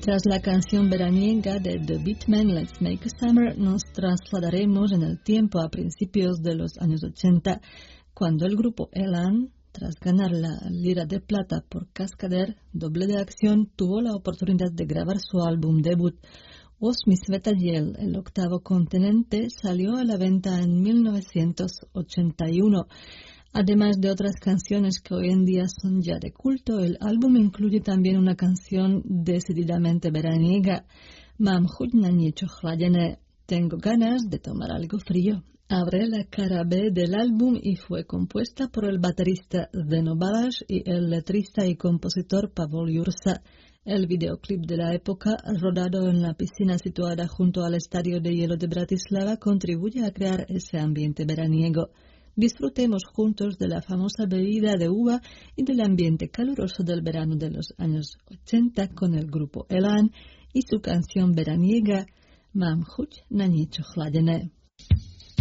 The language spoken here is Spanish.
Tras la canción veraniega de The Beatmen, Let's Make a Summer, nos trasladaremos en el tiempo a principios de los años 80, cuando el grupo Elan, tras ganar la Lira de Plata por Cascadeur, Doble de Acción, tuvo la oportunidad de grabar su álbum debut. Osmi Sveta Diel, el octavo continente, salió a la venta en 1981. Además de otras canciones que hoy en día son ya de culto, el álbum incluye también una canción decididamente veraniega, Mám chuť na niečo chladené, tengo ganas de tomar algo frío. Abre la cara B del álbum y fue compuesta por el baterista Zdeno Balaš y el letrista y compositor Pavol Jursa. El videoclip de la época, rodado en la piscina situada junto al Estadio de Hielo de Bratislava, contribuye a crear ese ambiente veraniego. Disfrutemos juntos de la famosa bebida de uva y del ambiente caluroso del verano de los años 80 con el grupo Elan y su canción veraniega Mám chuť na niečo chladené.